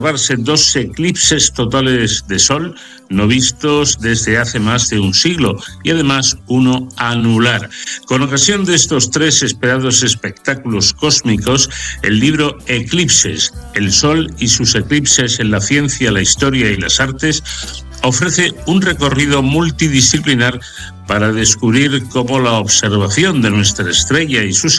observarse dos eclipses totales de Sol no vistos desde hace más de un siglo y además uno anular. Con ocasión de estos tres esperados espectáculos cósmicos, el libro Eclipses, el Sol y sus eclipses en la ciencia, la historia y las artes ofrece un recorrido multidisciplinar para descubrir cómo la observación de nuestra estrella y sus